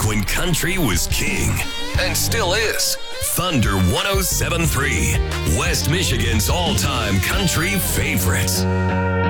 when country was king. And still is. Thunder 107.3, West Michigan's all-time country favorite.